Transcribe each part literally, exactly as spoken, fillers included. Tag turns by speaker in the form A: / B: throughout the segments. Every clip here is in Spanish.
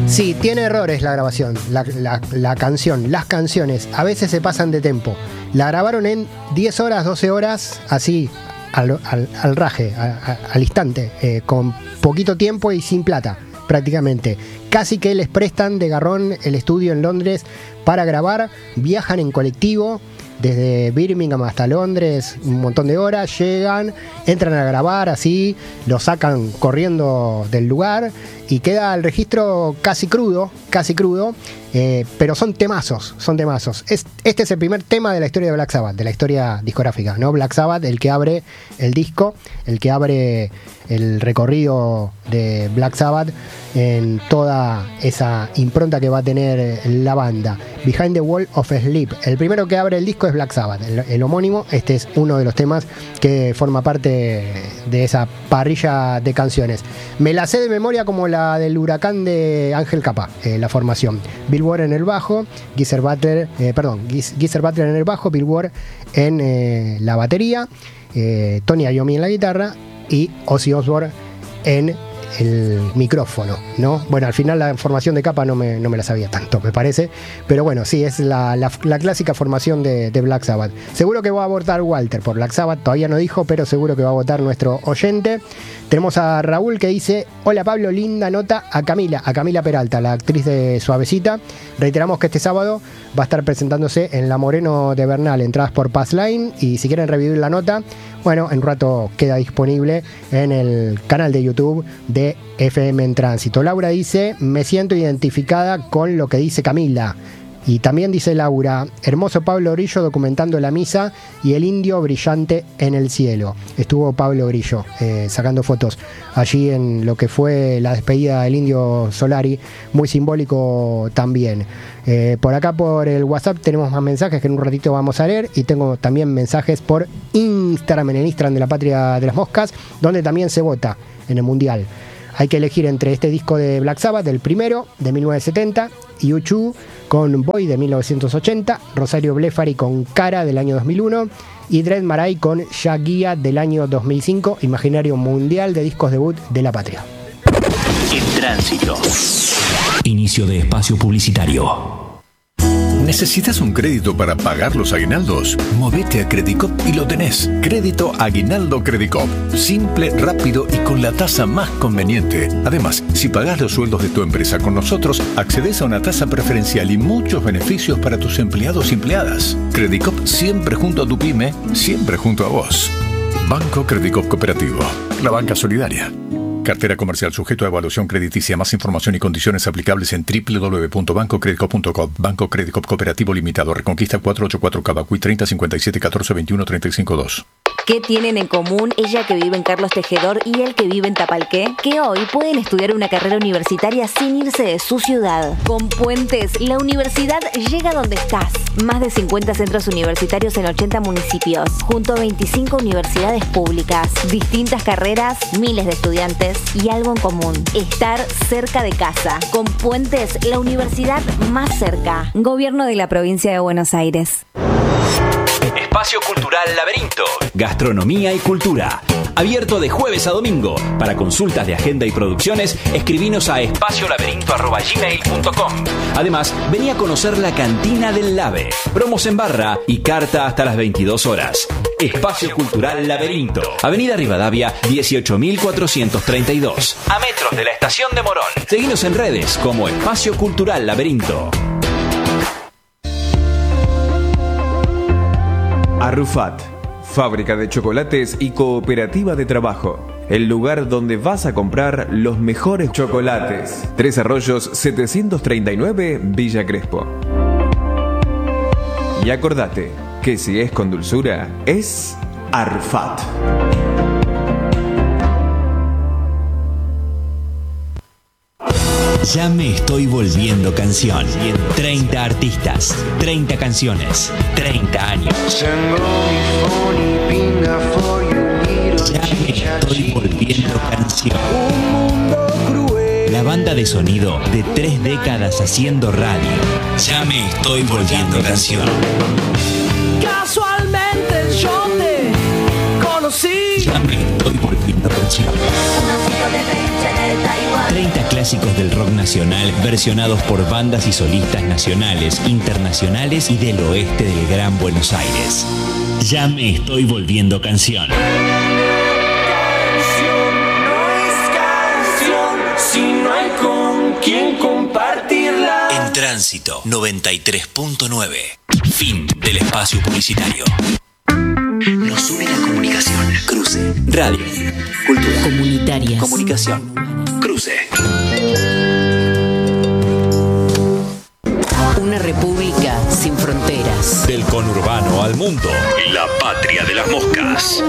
A: Sí, tiene errores la grabación, la, la, la canción, las canciones, a veces se pasan de tempo. La grabaron en diez horas, doce horas, así, al, al, al raje, a, a, al instante, eh, con poquito tiempo y sin plata, prácticamente. Casi que les prestan de garrón el estudio en Londres para grabar, viajan en colectivo desde Birmingham hasta Londres, un montón de horas, llegan, entran a grabar así, lo sacan corriendo del lugar y queda el registro casi crudo, casi crudo, eh, pero son temazos, son temazos. Es, este es el primer tema de la historia de Black Sabbath, de la historia discográfica, ¿no? Black Sabbath, el que abre el disco, el que abre el recorrido de Black Sabbath en toda esa impronta que va a tener la banda. Behind the Wall of Sleep, el primero que abre el disco es Black Sabbath, el, el homónimo. Este es uno de los temas que forma parte de esa parrilla de canciones. Me la sé de memoria como la del Huracán de Ángel Capa, eh, la formación. Bill Ward en el bajo, Geezer Butler, eh, perdón, Geezer Butler en el bajo, Bill Ward en eh, la batería, eh, Tony Iommi en la guitarra y Ozzy Osbourne en el micrófono, ¿no? Bueno, al final la formación de Capa no me, no me la sabía tanto, me parece, pero bueno, sí, es la, la, la clásica formación de, de Black Sabbath. Seguro que va a votar Walter por Black Sabbath, todavía no dijo, pero seguro que va a votar nuestro oyente. Tenemos a Raúl que dice: hola Pablo, linda nota a Camila, a Camila Peralta, la actriz de Suavecita. Reiteramos que este sábado va a estar presentándose en La Moreno de Bernal, entradas por Passline, y si quieren revivir la nota, bueno, en un rato queda disponible en el canal de YouTube de F M en Tránsito. Laura dice: me siento identificada con lo que dice Camila. Y también dice Laura: hermoso Pablo Grillo documentando la misa y el indio brillante en el cielo. Estuvo Pablo Grillo eh, sacando fotos allí en lo que fue la despedida del indio Solari, muy simbólico también. Eh, por acá por el WhatsApp tenemos más mensajes que en un ratito vamos a leer, y tengo también mensajes por Instagram, en el Instagram de la Patria de las Moscas, donde también se vota en el Mundial. Hay que elegir entre este disco de Black Sabbath, el primero, de mil novecientos setenta, y U dos con Boy de mil novecientos ochenta, Rosario Blefari con Cara del año dos mil uno y Dread Marai con Ya Guía del año dos mil cinco, imaginario mundial de discos debut de la patria.
B: En Tránsito. Inicio de espacio publicitario.
C: ¿Necesitas un crédito para pagar los aguinaldos? Movete a Credicop y lo tenés. Crédito Aguinaldo Credicop. Simple, rápido y con la tasa más conveniente. Además, si pagás los sueldos de tu empresa con nosotros, accedes a una tasa preferencial y muchos beneficios para tus empleados y empleadas. Credicop, siempre junto a tu pyme, siempre junto a vos. Banco Credicop Cooperativo. La banca solidaria. Cartera comercial sujeto a evaluación crediticia. Más información y condiciones aplicables en doble u doble u doble u punto banco credicop punto com. Banco Credicop Cooperativo Limitado. Reconquista cuatrocientos ochenta y cuatro Cavacuy treinta cincuenta y siete catorce veintiuno treinta y cinco dos.
D: ¿Qué tienen en común ella que vive en Carlos Tejedor y él que vive en Tapalqué? Que hoy pueden estudiar una carrera universitaria sin irse de su ciudad. Con Puentes, la universidad llega donde estás. Más de cincuenta centros universitarios en ochenta municipios, junto a veinticinco universidades públicas, distintas carreras, miles de estudiantes y algo en común: estar cerca de casa. Con Puentes, la universidad más cerca. Gobierno de la Provincia de Buenos Aires.
B: Espacio Cultural Laberinto. Gastronomía y cultura. Abierto de jueves a domingo. Para consultas de agenda y producciones, escribinos a espaciolaberinto arroba gmail punto com. Además, vení a conocer la cantina del Lave. Promos en barra y carta hasta las veintidós horas. Espacio Cultural Laberinto. Avenida Rivadavia, dieciocho mil cuatrocientos treinta y dos. A metros de la estación de Morón. Seguinos en redes como Espacio Cultural Laberinto.
E: Arrufat, fábrica de chocolates y cooperativa de trabajo. El lugar donde vas a comprar los mejores chocolates. Tres Arroyos setecientos treinta y nueve, Villa Crespo. Y acordate que si es con dulzura, es Arrufat.
B: Ya me estoy volviendo canción. treinta artistas, treinta canciones, treinta años. Ya me estoy volviendo canción. La banda de sonido de tres décadas haciendo radio. Ya me estoy volviendo canción.
F: Casualmente yo te conocí.
B: Ya me estoy volviendo canción. treinta clásicos del rock nacional versionados por bandas y solistas nacionales, internacionales y del oeste del Gran Buenos Aires. Ya me estoy volviendo canción.
F: ¿Quién compartirla?
B: En Tránsito noventa y tres punto nueve. Fin del espacio publicitario. Nos une la comunicación. Cruce. Radio. Cultura.
D: Comunitarias.
B: Comunicación. Cruce.
D: Una república sin fronteras.
C: Del conurbano al mundo. La patria de las moscas.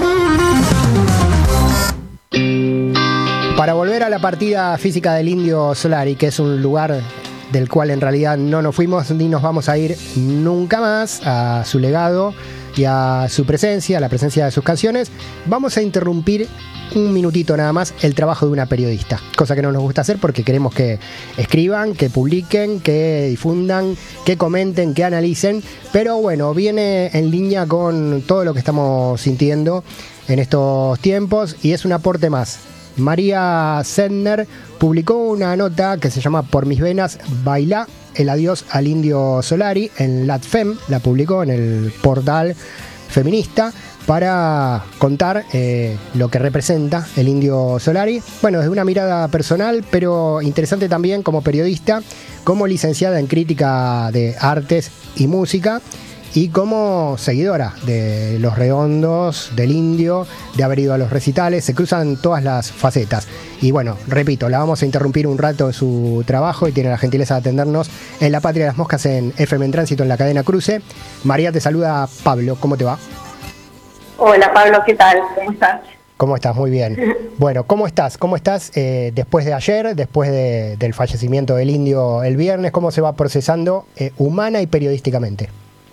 A: Para volver a la partida física del Indio Solari, que es un lugar del cual en realidad no nos fuimos ni nos vamos a ir nunca más, a su legado y a su presencia, a la presencia de sus canciones, vamos a interrumpir un minutito nada más el trabajo de una periodista, cosa que no nos gusta hacer porque queremos que escriban, que publiquen, que difundan, que comenten, que analicen, pero bueno, viene en línea con todo lo que estamos sintiendo en estos tiempos y es un aporte más. María Sendner publicó una nota que se llama Por mis venas, bailá el adiós al Indio Solari en LatFem, la publicó en el portal feminista para contar eh, lo que representa el Indio Solari. Bueno, desde una mirada personal, pero interesante también como periodista, como licenciada en crítica de artes y música, y como seguidora de Los Redondos, del Indio, de haber ido a los recitales, se cruzan todas las facetas. Y bueno, repito, la vamos a interrumpir un rato en su trabajo y tiene la gentileza de atendernos en La Patria de las Moscas en F M en Tránsito, en la cadena Cruce. María, te saluda Pablo, ¿cómo te va?
G: Hola Pablo, ¿qué tal? ¿Cómo estás?
A: ¿Cómo estás? Muy bien. Bueno, ¿cómo estás? ¿Cómo estás eh, después de ayer, después de, del fallecimiento del Indio el viernes? ¿Cómo se va procesando eh, humana y periodísticamente?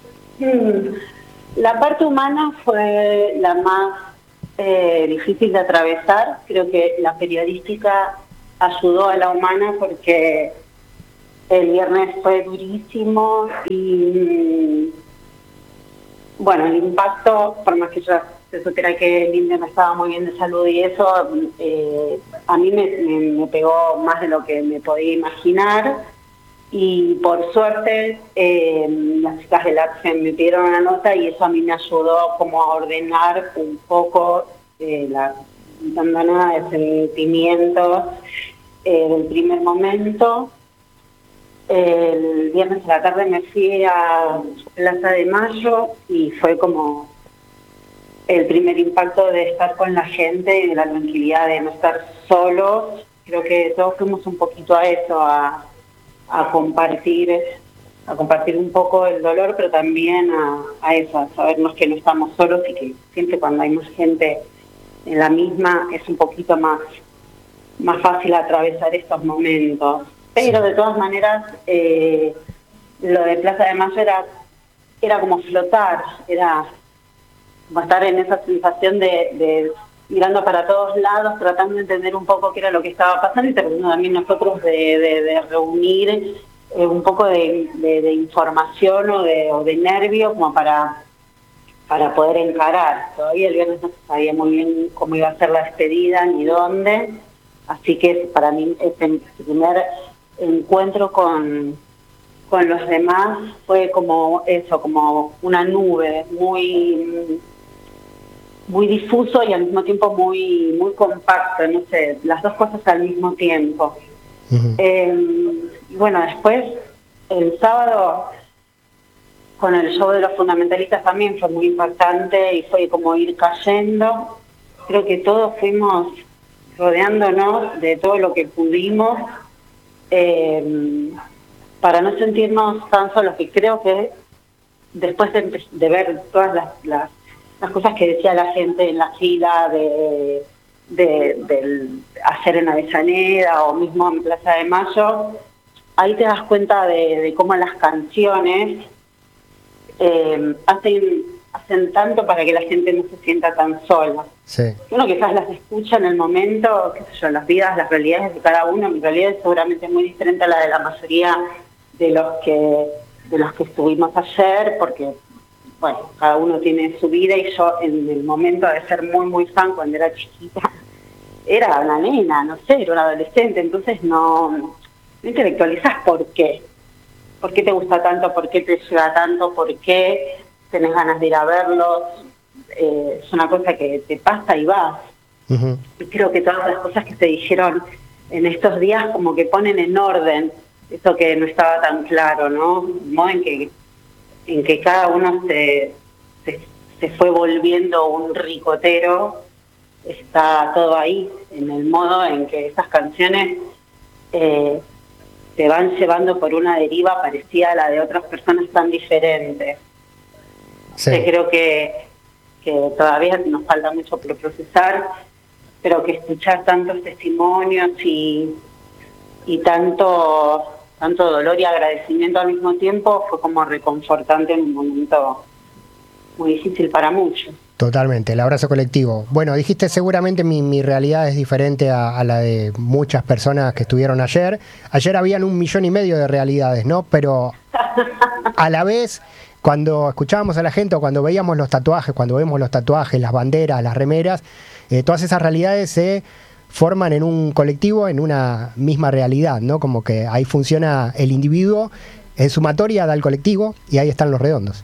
G: La parte humana fue la más eh, difícil de atravesar. Creo que la periodística ayudó a la humana porque el viernes fue durísimo y bueno, el impacto, por más que yo se supiera que el Indio no estaba muy bien de salud y eso, eh, a mí me, me, me pegó más de lo que me podía imaginar. Y por suerte eh, las chicas del LatFem me pidieron una nota y eso a mí me ayudó como a ordenar un poco eh, la andanada de sentimientos eh, del primer momento. El viernes a la tarde me fui a Plaza de Mayo y fue como el primer impacto de estar con la gente y de la tranquilidad de no estar solos. Creo que todos fuimos un poquito a eso, a a compartir a compartir un poco el dolor, pero también a, a eso, a sabernos que no estamos solos y que siempre cuando hay más gente en la misma es un poquito más, más fácil atravesar estos momentos. Pero de todas maneras, eh, lo de Plaza de Mayo era, era como flotar, era como estar en esa sensación de, de mirando para todos lados, tratando de entender un poco qué era lo que estaba pasando y tratando también nosotros de, de, de reunir eh, un poco de, de, de información o de, o de nervio como para, para poder encarar. Todavía el viernes no se sabía muy bien cómo iba a ser la despedida ni dónde, así que para mí este primer encuentro con, con los demás fue como eso, como una nube muy... muy difuso y al mismo tiempo muy muy compacto, no sé, las dos cosas al mismo tiempo. Uh-huh. Eh, y bueno, después, el sábado, con el show de los fundamentalistas también fue muy impactante y fue como ir cayendo. Creo que todos fuimos rodeándonos de todo lo que pudimos eh, para no sentirnos tan solos, que creo que después de, de ver todas las, las las cosas que decía la gente en la fila de, de, de hacer en Avellaneda o mismo en Plaza de Mayo, ahí te das cuenta de, de cómo las canciones eh, hacen, hacen tanto para que la gente no se sienta tan sola.
A: Sí.
G: Uno quizás las escucha en el momento, qué sé yo, las vidas, las realidades de cada uno, mi realidad es seguramente muy diferente a la de la mayoría de los que, de los que estuvimos ayer, porque bueno, cada uno tiene su vida y yo en el momento de ser muy, muy fan cuando era chiquita, era una nena, no sé, era una adolescente, entonces no, no intelectualizás por qué. ¿Por qué te gusta tanto? ¿Por qué te llega tanto? ¿Por qué tenés ganas de ir a verlos? Eh, es una cosa que te pasa y vas. Uh-huh. Y creo que todas las cosas que se dijeron en estos días como que ponen en orden eso que no estaba tan claro, ¿no? El modo en que, en que cada uno se, se, se fue volviendo un ricotero, está todo ahí, en el modo en que esas canciones eh, te van llevando por una deriva parecida a la de otras personas tan diferentes. Sí. Yo creo que, que todavía nos falta mucho por procesar, pero que escuchar tantos testimonios y, y tanto, tanto dolor y agradecimiento al mismo tiempo fue como reconfortante en un momento muy difícil para muchos.
A: Totalmente, el abrazo colectivo. Bueno, dijiste seguramente mi, mi realidad es diferente a, a la de muchas personas que estuvieron ayer. Ayer habían un millón y medio de realidades, ¿no? Pero a la vez, cuando escuchábamos a la gente o cuando veíamos los tatuajes, cuando vemos los tatuajes, las banderas, las remeras, eh, todas esas realidades se forman en un colectivo, en una misma realidad, ¿no? Como que ahí funciona el individuo, en sumatoria da el colectivo y ahí están los redondos.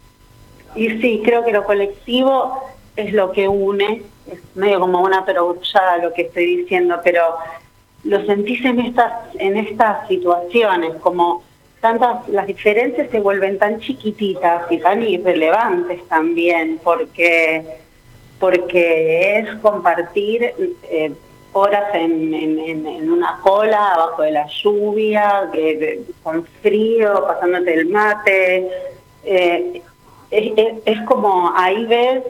G: Y sí, creo que lo colectivo es lo que une, es medio como una perogrullada lo que estoy diciendo, pero lo sentís en estas, en estas situaciones, como tantas, las diferencias se vuelven tan chiquititas y tan irrelevantes también, porque, porque es compartir eh, horas en, en, en una cola, abajo de la lluvia, eh, con frío, pasándote el mate, eh, Es, es, es como ahí ves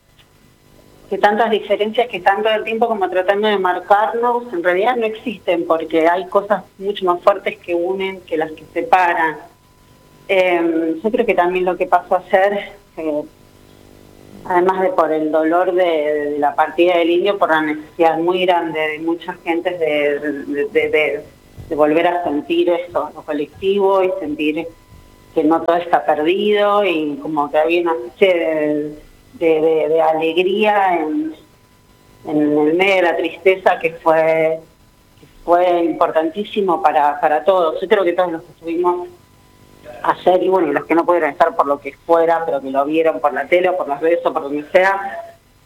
G: que tantas diferencias que están todo el tiempo como tratando de marcarnos, en realidad no existen porque hay cosas mucho más fuertes que unen que las que separan. Eh, yo creo que también lo que pasó ayer, eh, además de por el dolor de, de la partida del indio, por la necesidad muy grande de mucha gente de, de, de, de, de volver a sentir eso, lo colectivo y sentir que no todo está perdido y como que había una especie de, de, de, de alegría en, en el medio de la tristeza que fue que fue importantísimo para, para todos. Yo creo que todos los que estuvimos ayer y bueno, y los que no pudieron estar por lo que fuera, pero que lo vieron por la tele o por las redes o por donde sea,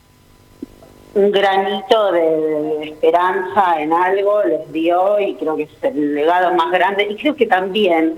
G: un granito de, de esperanza en algo les dio y creo que es el legado más grande. Y creo que también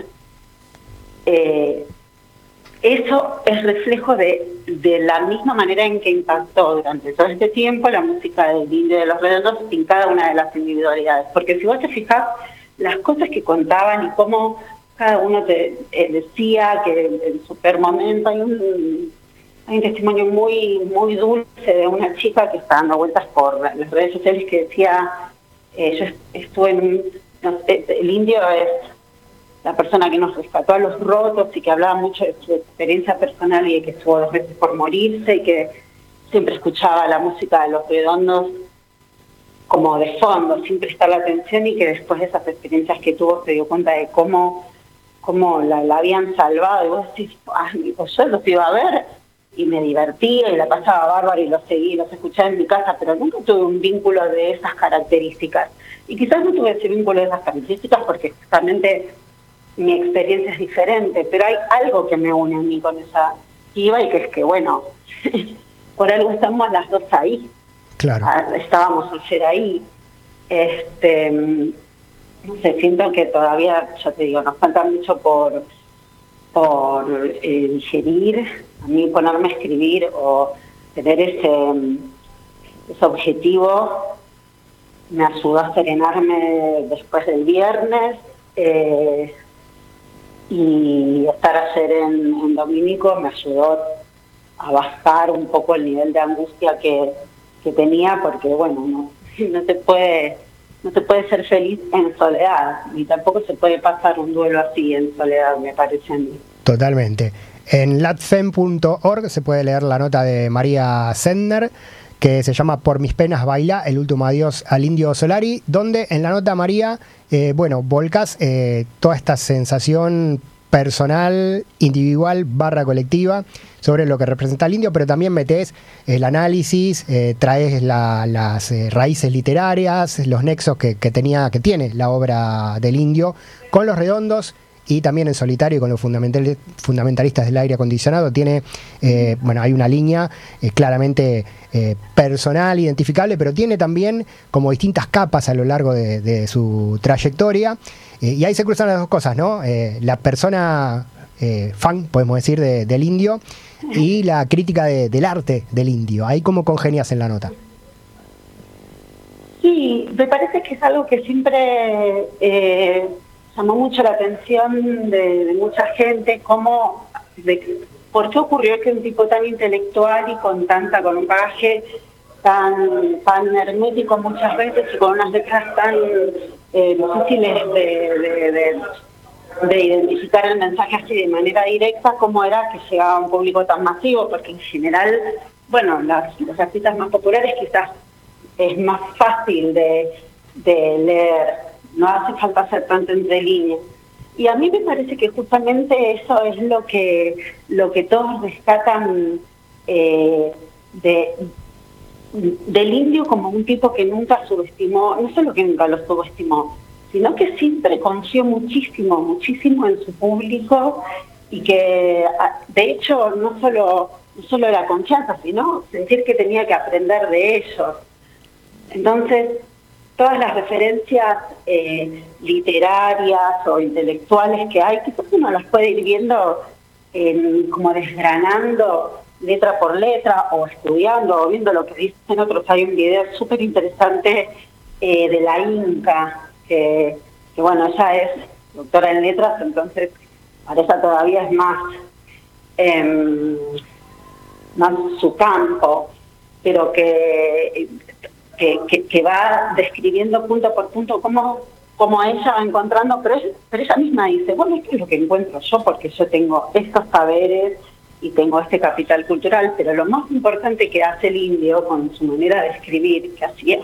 G: Eh, eso es reflejo de, de la misma manera en que impactó durante todo este tiempo la música del Indio de los Redondos en cada una de las individualidades. Porque si vos te fijás, las cosas que contaban y cómo cada uno te eh, decía que en su peor momento, hay un, hay un testimonio muy, muy dulce de una chica que está dando vueltas por las redes sociales que decía, eh, yo estuve en, no sé, el Indio es la persona que nos rescató a los rotos y que hablaba mucho de su experiencia personal y de que estuvo dos veces por morirse y que siempre escuchaba la música de los Redondos como de fondo, sin prestarle atención y que después de esas experiencias que tuvo se dio cuenta de cómo, cómo la, la habían salvado. Y vos decís, ay, pues yo los iba a ver y me divertía y la pasaba bárbaro y los seguí, los escuchaba en mi casa, pero nunca tuve un vínculo de esas características. Y quizás no tuve ese vínculo de esas características porque justamente mi experiencia es diferente, pero hay algo que me une a mí con esa chiva y que es que, bueno, por algo estamos las dos ahí.
A: Claro.
G: Estábamos ayer ahí. Este, no sé, siento que todavía, ya te digo, nos falta mucho por, por eh, digerir. A mí ponerme a escribir o tener ese, ese objetivo me ayudó a serenarme después del viernes. Eh, y estar ayer en, en Domínico me ayudó a bajar un poco el nivel de angustia que, que tenía, porque bueno, no, no te puede no te puede ser feliz en soledad, ni tampoco se puede pasar un duelo así en soledad, me parece a mí.
A: Totalmente. En latfem punto org se puede leer la nota de María Sendner, que se llama Por mis penas baila, el último adiós al Indio Solari, donde en la nota, María, eh, bueno, volcas eh, toda esta sensación personal, individual, barra colectiva, sobre lo que representa el indio, pero también metés el análisis, eh, traes la, las eh, raíces literarias, los nexos que, que tenía, que tiene la obra del indio, con los redondos y también en solitario con los fundamental, fundamentalistas del aire acondicionado. Tiene, eh, bueno, hay una línea eh, claramente eh, personal, identificable, pero tiene también como distintas capas a lo largo de, de su trayectoria. Eh, y ahí se cruzan las dos cosas, ¿no? Eh, la persona eh, fan, podemos decir, de, del indio, y la crítica de, del arte del indio. Ahí cómo congenias en la nota.
G: Sí, me parece que es algo que siempre eh, llamó mucho la atención de, de mucha gente, cómo, de, por qué ocurrió que un tipo tan intelectual y con tanta, con un bagaje tan, tan hermético muchas veces y con unas letras tan eh, difíciles de, de, de, de identificar el mensaje así de manera directa, cómo era que llegaba a un público tan masivo, porque en general, bueno, las, los artistas más populares quizás es más fácil de, de leer, no hace falta hacer tanto entre líneas. Y a mí me parece que justamente eso es lo que lo que todos rescatan eh, de, del indio como un tipo que nunca subestimó, no solo que nunca lo subestimó, sino que siempre confió muchísimo, muchísimo en su público, y que de hecho no solo, no solo era confianza, sino sentir que tenía que aprender de ellos. Entonces, todas las referencias eh, literarias o intelectuales que hay, quizás uno las puede ir viendo eh, como desgranando letra por letra, o estudiando, o viendo lo que dicen otros. Hay un video súper interesante eh, de la Inca, que, que bueno, ella es doctora en letras, entonces para ella todavía es más, eh, más su campo, pero que... Que, que, que va describiendo punto por punto cómo, cómo ella va encontrando, pero, es, pero ella misma dice, bueno, esto es lo que encuentro yo, porque yo tengo estos saberes y tengo este capital cultural, pero lo más importante que hace el indio con su manera de escribir, que hacía,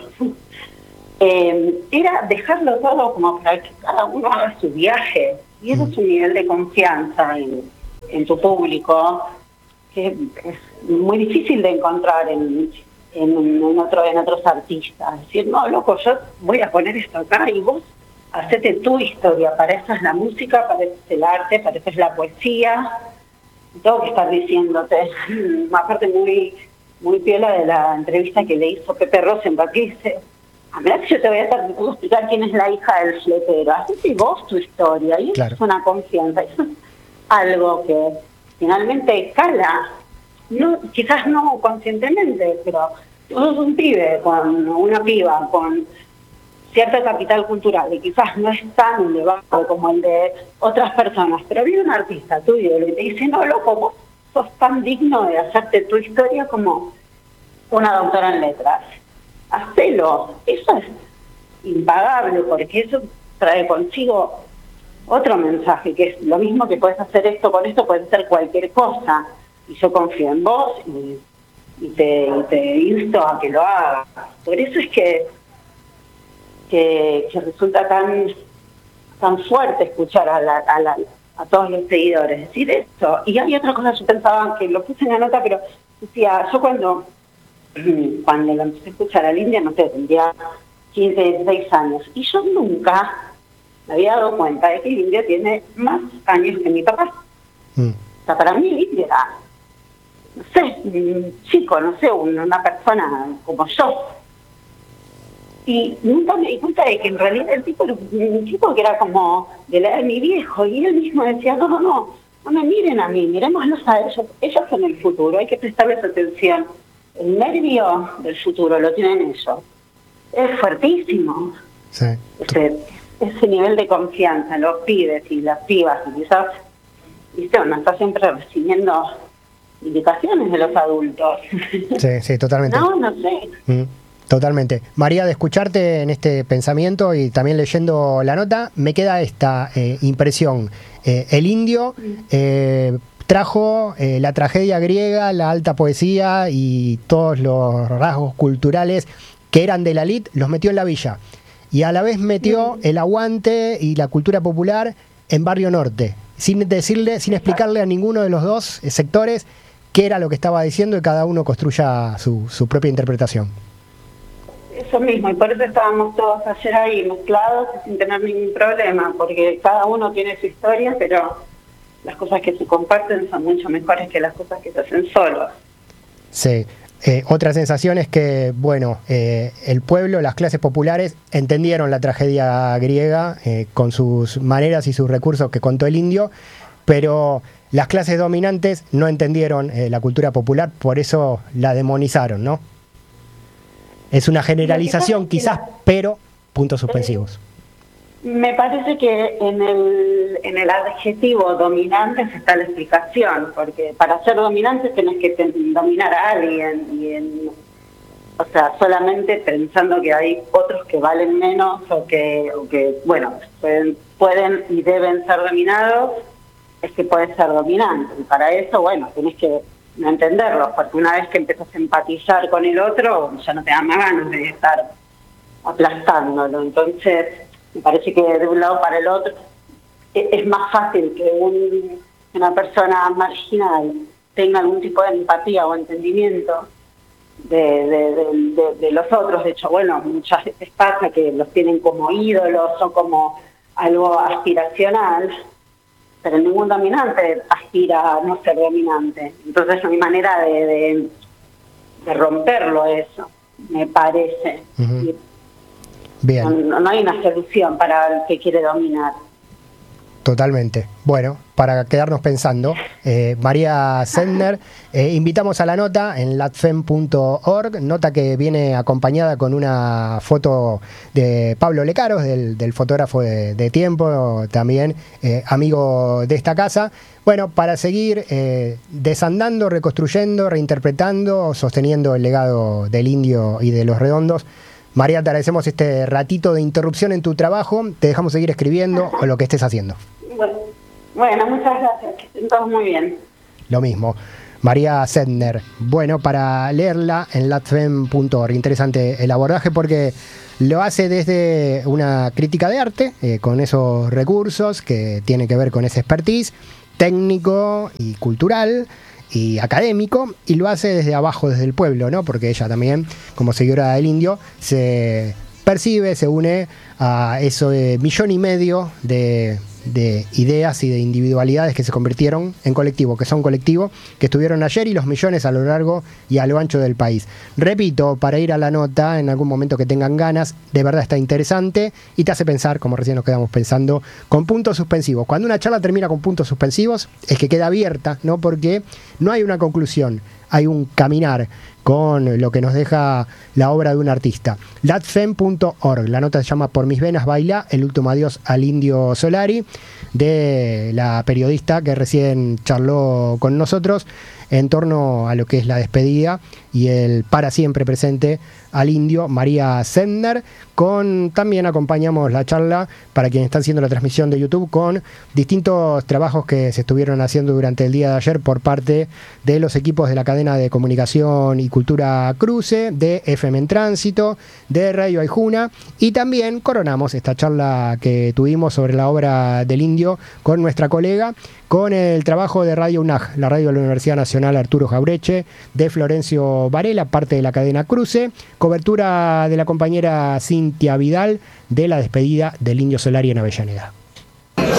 G: eh, era dejarlo todo como para que cada uno haga su viaje, y eso es un nivel de confianza en, en tu público que es muy difícil de encontrar en En, en, otro, en otros artistas. Decir, no, loco, yo voy a poner esto acá y vos hacete tu historia. Para eso es la música, para eso es el arte, para eso es la poesía. Tengo que estar diciéndote. Aparte muy muy piola de la entrevista que le hizo Pepe Rosenbach, que dice, a ver si yo te voy a, estar, te puedo explicar quién es la hija del fletero. Hacete vos tu historia. Y claro, eso es una confianza. Eso es algo que finalmente cala. No, quizás no conscientemente, pero vos sos un pibe, con una piba, con cierto capital cultural, y quizás no es tan elevado como el de otras personas, pero viene un artista tuyo y te dice, no, loco, vos sos tan digno de hacerte tu historia como una doctora en letras. Hacelo. Eso es impagable, porque eso trae consigo otro mensaje, que es lo mismo que puedes hacer esto con esto, puedes hacer cualquier cosa. Y yo confío en vos y, y, te, y te insto a que lo hagas. Por eso es que, que, que resulta tan tan fuerte escuchar a, la, a, la, a todos los seguidores decir esto. Y hay otra cosa, yo pensaba, que lo puse en la nota, pero decía, yo cuando, cuando lo empecé a escuchar al India, no sé, tendría quince, dieciséis años, y yo nunca me había dado cuenta de que el India tiene más años que mi papá. Mm. O sea, para mí el India era, no sé, un chico, no sé, una persona como yo. Y nunca me di cuenta de que en realidad el tipo era un chico que era como de la edad de mi viejo, y él mismo decía, no, no, no, no me miren a mí, miremoslos a ellos, ellos son el futuro, hay que prestarles atención. El nervio del futuro lo tienen ellos. Es fuertísimo.
A: Sí.
G: Ese, ese nivel de confianza, los pibes y las pibas, y quizás, viste, uno está siempre recibiendo indicaciones de los adultos.
A: Sí, sí, totalmente.
G: No, no sé.
A: Mm, totalmente. María, de escucharte en este pensamiento y también leyendo la nota, me queda esta eh, impresión. Eh, el indio eh, trajo eh, la tragedia griega, la alta poesía y todos los rasgos culturales que eran de la elite, los metió en la villa. Y a la vez metió el aguante y la cultura popular en Barrio Norte. sin decirle, sin explicarle a ninguno de los dos sectores qué era lo que estaba diciendo y cada uno construya su, su propia interpretación.
G: Eso mismo, y por eso estábamos todos ayer ahí mezclados sin tener ningún problema, porque cada uno tiene su historia, pero las cosas que se comparten son mucho mejores que las cosas que se hacen solos.
A: Sí. Eh, otra sensación es que, bueno, eh, el pueblo, las clases populares entendieron la tragedia griega eh, con sus maneras y sus recursos que contó el indio, pero las clases dominantes no entendieron eh, la cultura popular, por eso la demonizaron, ¿no? Es una generalización quizás, pero puntos suspensivos.
G: Me parece que en el, en el adjetivo dominante está la explicación, porque para ser dominante tenés que ten, dominar a alguien, y en, o sea, solamente pensando que hay otros que valen menos o que, o que bueno, pueden, pueden y deben ser dominados, es que puedes ser dominante. Y para eso, bueno, tenés que no entenderlo, porque una vez que empezás a empatizar con el otro, ya no te dan más ganas de estar aplastándolo. Entonces, me parece que de un lado para el otro es más fácil que un, una persona marginal tenga algún tipo de empatía o entendimiento de, de, de, de, de los otros. De hecho, bueno, muchas veces pasa que los tienen como ídolos o como algo aspiracional, pero ningún dominante aspira a no ser dominante. Entonces, mi manera de, de, de romperlo eso, me parece.
A: Uh-huh.
G: Y,
A: Bien.
G: No, no hay una solución para el que quiere dominar.
A: Totalmente. Bueno, para quedarnos pensando, eh, María Sendner, eh, invitamos a la nota en latfem punto org, nota que viene acompañada con una foto de Pablo Lecaros, del, del fotógrafo de, de Tiempo, también eh, amigo de esta casa. Bueno, para seguir eh, desandando, reconstruyendo, reinterpretando, sosteniendo el legado del indio y de los redondos. María, te agradecemos este ratito de interrupción en tu trabajo. Te dejamos seguir escribiendo o lo que estés haciendo.
G: Bueno, bueno, muchas gracias. Que estén todos muy bien.
A: Lo mismo. María Sendner. Bueno, para leerla en latfem punto org. Interesante el abordaje porque lo hace desde una crítica de arte, eh, con esos recursos que tiene que ver con ese expertise técnico y cultural y académico, y lo hace desde abajo, desde el pueblo, ¿no? Porque ella también, como seguidora del indio, se percibe, se une a eso de millón y medio de, de ideas y de individualidades que se convirtieron en colectivo, que son colectivo, que estuvieron ayer, y los millones a lo largo y a lo ancho del país. Repito, para ir a la nota, en algún momento que tengan ganas, de verdad está interesante y te hace pensar, como recién nos quedamos pensando, con puntos suspensivos. Cuando una charla termina con puntos suspensivos, es que queda abierta, ¿no? Porque no hay una conclusión, hay un caminar con lo que nos deja la obra de un artista. latfem punto org, la nota se llama Por mis venas baila, el último adiós al Indio Solari, de la periodista que recién charló con nosotros en torno a lo que es la despedida y el para siempre presente al indio, María Sendner. Con, también acompañamos la charla, para quienes están haciendo la transmisión de YouTube, con distintos trabajos que se estuvieron haciendo durante el día de ayer por parte de los equipos de la cadena de comunicación y cultura Cruce, de F M en Tránsito, de Radio Aijuna, y también coronamos esta charla que tuvimos sobre la obra del indio con nuestra colega, con el trabajo de Radio UNAG, la radio de la Universidad Nacional Arturo Jaureche, de Florencio Varela, parte de la cadena Cruce, cobertura de la compañera Cintia Vidal de la despedida del Indio Solari en Avellaneda.